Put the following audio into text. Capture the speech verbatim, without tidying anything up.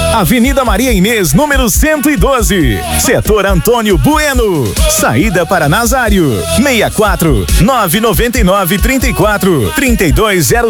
Avenida Maria Inês, número cento e doze, Setor Antônio Bueno, saída para Nazário, seis quatro nove nove nove, três quatro, três dois zero